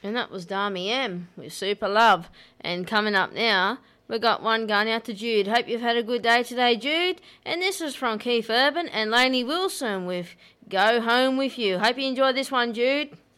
And that was Dami M with Super Love. And coming up now, we got one going out to Jude. Hope you've had a good day today, Jude. And this is from Keith Urban and Lainey Wilson with Go Home With You. Hope you enjoyed this one, Jude.